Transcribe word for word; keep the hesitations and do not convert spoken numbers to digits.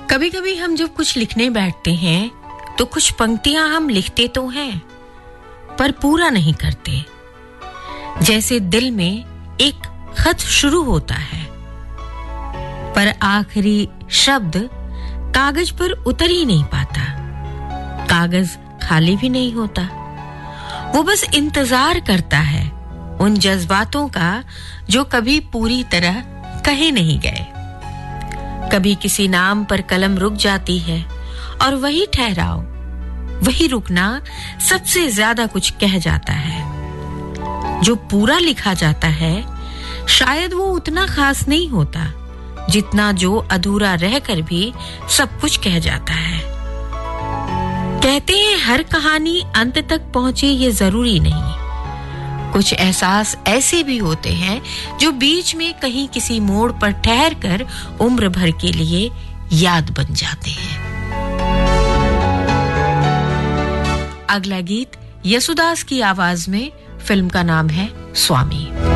कभी-कभी हम जब कुछ लिखने बैठते हैं तो कुछ पंक्तियां हम लिखते तो हैं पर पूरा नहीं करते। जैसे दिल में एक खत शुरू होता है पर आखिरी शब्द कागज पर उतर ही नहीं पाता। कागज खाली भी नहीं होता, वो बस इंतजार करता है उन जज्बातों का जो कभी पूरी तरह कहे नहीं गए। कभी किसी नाम पर कलम रुक जाती है और वही ठहराव, वही रुकना सबसे ज्यादा कुछ कह जाता है। जो पूरा लिखा जाता है शायद वो उतना खास नहीं होता जितना जो अधूरा रहकर भी सब कुछ कह जाता है। कहते हैं हर कहानी अंत तक पहुंचे ये जरूरी नहीं। कुछ एहसास ऐसे भी होते हैं जो बीच में कहीं किसी मोड़ पर ठहर कर उम्र भर के लिए याद बन जाते हैं। अगला गीत यसुदास की आवाज में, फिल्म का नाम है स्वामी।